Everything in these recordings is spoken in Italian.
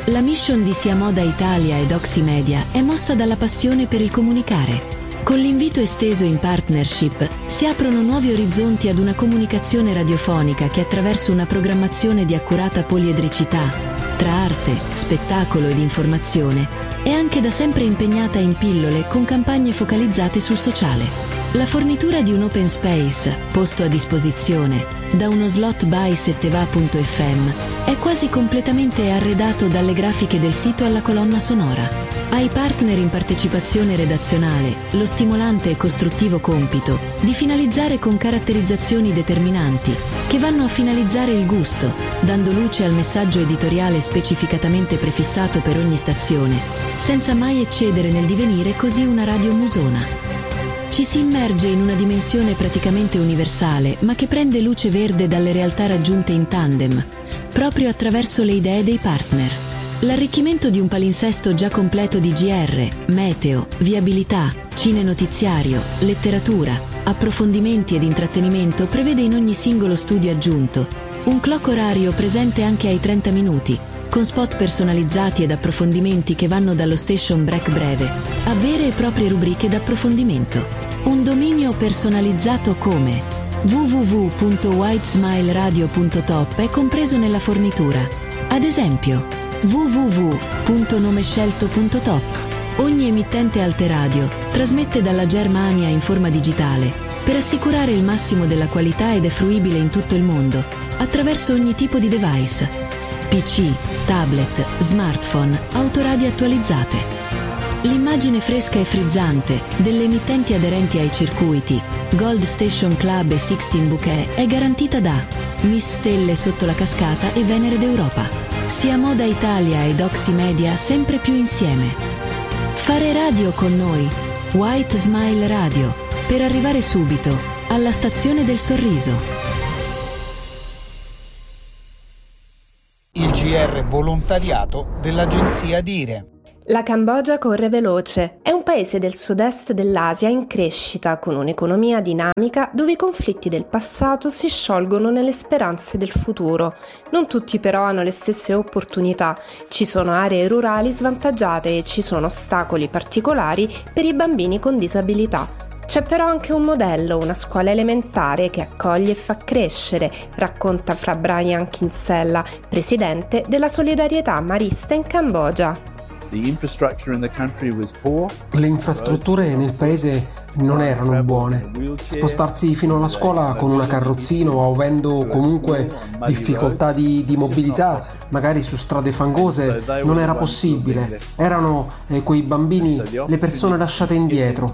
La mission di Sia Moda Italia ed Oximedia è mossa dalla passione per il comunicare. Con l'invito esteso in partnership si aprono nuovi orizzonti ad una comunicazione radiofonica che attraverso una programmazione di accurata poliedricità, tra arte, spettacolo ed informazione, è anche da sempre impegnata in pillole con campagne focalizzate sul sociale. La fornitura di un open space, posto a disposizione, da uno slot by setteva.fm, è quasi completamente arredato dalle grafiche del sito alla colonna sonora. Ai partner in partecipazione redazionale lo stimolante e costruttivo compito di finalizzare con caratterizzazioni determinanti che vanno a finalizzare il gusto, dando luce al messaggio editoriale specificatamente prefissato per ogni stazione, senza mai eccedere nel divenire così una radio musona. Ci si immerge in una dimensione praticamente universale, ma che prende luce verde dalle realtà raggiunte in tandem, proprio attraverso le idee dei partner. L'arricchimento di un palinsesto già completo di GR, meteo, viabilità, cinenotiziario, letteratura, approfondimenti ed intrattenimento prevede in ogni singolo studio aggiunto un clock orario presente anche ai 30 minuti, con spot personalizzati ed approfondimenti che vanno dallo station break breve a vere e proprie rubriche d'approfondimento. Un dominio personalizzato come www.whitesmileradio.top è compreso nella fornitura. Ad esempio, www.nomescelto.top. Ogni emittente Alteradio trasmette dalla Germania in forma digitale per assicurare il massimo della qualità ed è fruibile in tutto il mondo attraverso ogni tipo di device: PC, tablet, smartphone, autoradio attualizzate. L'immagine fresca e frizzante delle emittenti aderenti ai circuiti Gold Station Club e Sixteen Bouquet è garantita da Miss Stelle sotto la cascata e Venere d'Europa. Sia Moda Italia ed Oximedia sempre più insieme. Fare radio con noi, White Smile Radio, per arrivare subito alla stazione del sorriso. Il GR volontariato dell'agenzia Dire. La Cambogia corre veloce. È un paese del sud-est dell'Asia in crescita, con un'economia dinamica dove i conflitti del passato si sciolgono nelle speranze del futuro. Non tutti però hanno le stesse opportunità. Ci sono aree rurali svantaggiate e ci sono ostacoli particolari per i bambini con disabilità. C'è però anche un modello, una scuola elementare che accoglie e fa crescere, racconta Fra Brian Kinsella, presidente della Solidarietà Marista in Cambogia. Le infrastrutture nel paese non erano buone. Spostarsi fino alla scuola con una carrozzina o avendo comunque difficoltà di mobilità, magari su strade fangose, non era possibile. Erano quei bambini, le persone lasciate indietro.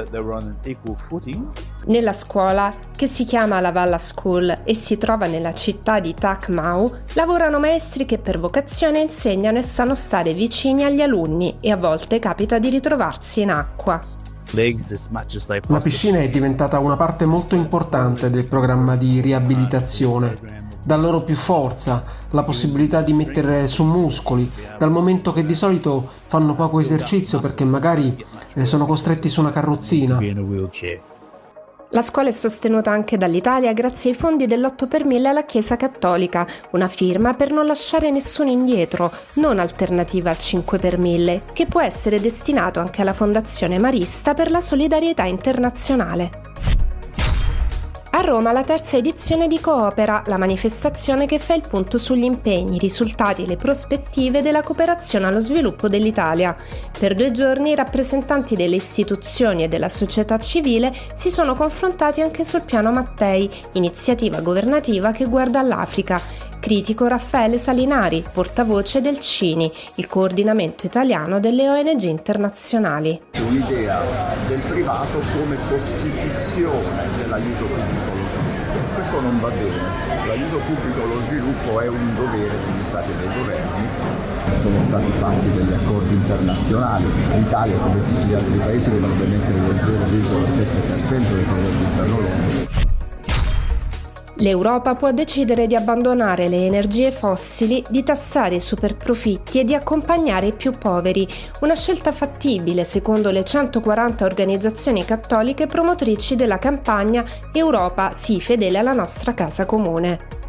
Nella scuola, che si chiama La Valla School e si trova nella città di Tak Mau, lavorano maestri che per vocazione insegnano e sanno stare vicini agli alunni e a volte capita di ritrovarsi in acqua. La piscina è diventata una parte molto importante del programma di riabilitazione. Dà loro più forza, la possibilità di mettere su muscoli, dal momento che di solito fanno poco esercizio perché magari sono costretti su una carrozzina. La scuola è sostenuta anche dall'Italia grazie ai fondi dell'8 per 1000 alla Chiesa Cattolica, una firma per non lasciare nessuno indietro, non alternativa al 5 per 1000, che può essere destinato anche alla Fondazione Marista per la Solidarietà Internazionale. A Roma la terza edizione di Coopera, la manifestazione che fa il punto sugli impegni, i risultati e le prospettive della cooperazione allo sviluppo dell'Italia. Per 2 giorni i rappresentanti delle istituzioni e della società civile si sono confrontati anche sul piano Mattei, iniziativa governativa che guarda all'Africa. Critico Raffaele Salinari, portavoce del CINI, il coordinamento italiano delle ONG internazionali. C'è un'idea del privato come sostituzione dell'aiuto pubblico allo sviluppo. Questo non va bene. L'aiuto pubblico allo sviluppo è un dovere degli stati e dei governi. Sono stati fatti degli accordi internazionali. L'Italia, come tutti gli altri paesi, devono mettere lo 0,7% del prodotto interno lordo. L'Europa può decidere di abbandonare le energie fossili, di tassare i superprofitti e di accompagnare i più poveri, una scelta fattibile secondo le 140 organizzazioni cattoliche promotrici della campagna Europa, sii fedele alla nostra casa comune.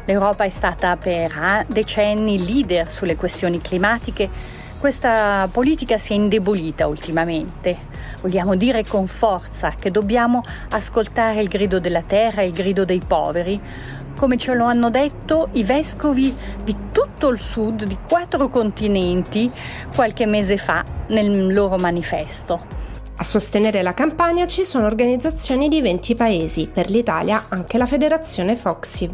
L'Europa è stata per decenni leader sulle questioni climatiche. Questa politica si è indebolita ultimamente. Vogliamo dire con forza che dobbiamo ascoltare il grido della terra, il grido dei poveri, come ce lo hanno detto i vescovi di tutto il sud, di 4 continenti, qualche mese fa nel loro manifesto. A sostenere la campagna ci sono organizzazioni di 20 paesi, per l'Italia anche la Federazione Foxiv.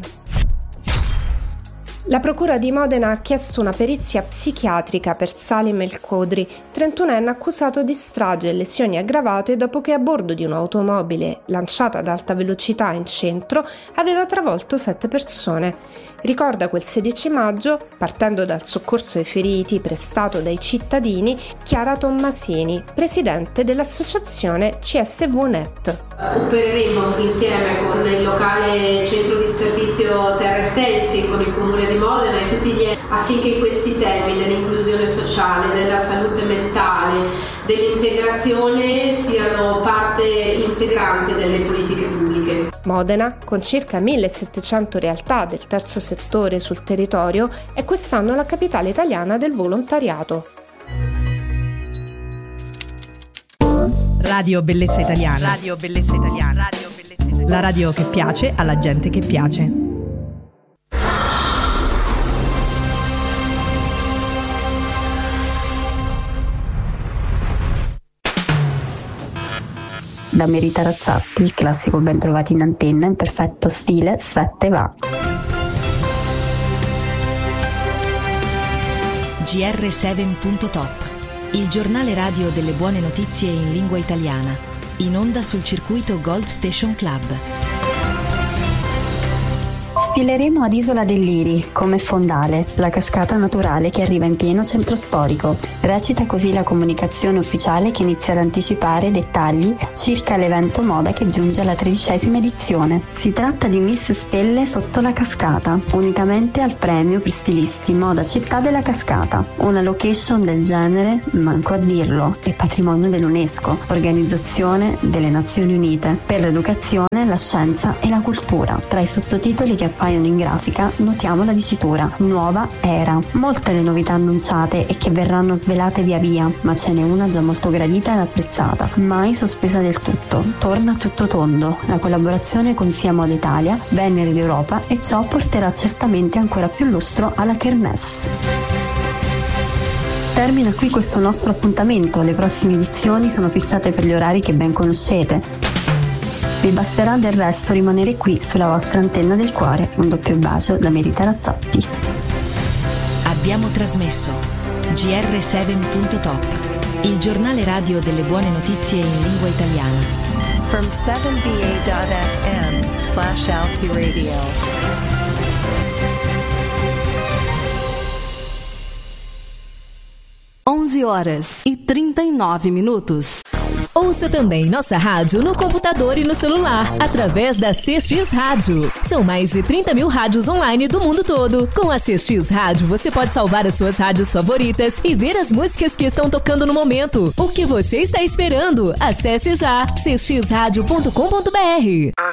La Procura di Modena ha chiesto una perizia psichiatrica per Salim El Kodri, 31enne accusato di strage e lesioni aggravate dopo che a bordo di un'automobile lanciata ad alta velocità in centro aveva travolto 7 persone. Ricorda quel 16 maggio, partendo dal soccorso ai feriti prestato dai cittadini, Chiara Tommasini, presidente dell'associazione CSV-Net. Opereremo insieme con il locale centro di servizio Terra Estensi, con il comune di Modena e tutti gli affinché questi temi dell'inclusione sociale, della salute mentale, dell'integrazione siano parte integrante delle politiche pubbliche. Modena, con circa 1700 realtà del terzo settore sul territorio, è quest'anno la capitale italiana del volontariato. Radio Bellezza Italiana. Radio Bellezza Italiana. Radio Bellezza Italiana. La radio che piace alla gente che piace. Da Merita Racciatti, il classico ben trovati in antenna in perfetto stile 7 va. GR7.top, il giornale radio delle buone notizie in lingua italiana, in onda sul circuito Gold Station Club. Sfileremo ad Isola del Liri, come fondale, la cascata naturale che arriva in pieno centro storico. Recita così la comunicazione ufficiale che inizia ad anticipare dettagli circa l'evento moda che giunge alla 13ª edizione. Si tratta di Miss Stelle sotto la cascata, unicamente al premio per stilisti moda città della cascata. Una location del genere, manco a dirlo, è patrimonio dell'UNESCO, Organizzazione delle Nazioni Unite, per l'educazione, la scienza e la cultura. Tra i sottotitoli che appaiono in grafica notiamo la dicitura Nuova Era. Molte le novità annunciate e che verranno svelate via via, ma ce n'è una già molto gradita ed apprezzata, mai sospesa del tutto. Torna a tutto tondo la collaborazione con Sia Moda Italia, Venere d'Europa, e ciò porterà certamente ancora più lustro alla Kermesse. Termina qui questo nostro appuntamento, le prossime edizioni sono fissate per gli orari che ben conoscete. Vi basterà del resto rimanere qui sulla vostra antenna del cuore. Un doppio bacio da Merita Racciatti. Abbiamo trasmesso GR7.top, il giornale radio delle buone notizie in lingua italiana. From 7va.fm/Alti Radio. 11h39. Ouça também nossa rádio no computador e no celular, através da CX Rádio. São mais de 30 mil rádios online do mundo todo. Com a CX Rádio, você pode salvar as suas rádios favoritas e ver as músicas que estão tocando no momento. O que você está esperando? Acesse já cxradio.com.br.